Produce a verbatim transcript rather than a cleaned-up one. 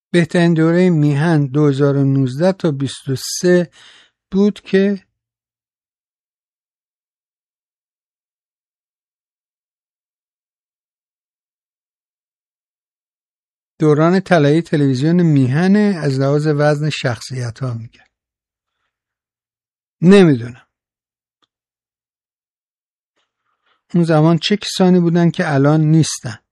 بهترین دوره میهن دو هزار و نوزده تا بیست و سه بود که دوران طلایی تلویزیون میهن از لحاظ وزن شخصیت ها میگه. نمیدونم اون زمان چه کسانی بودن که الان نیستن.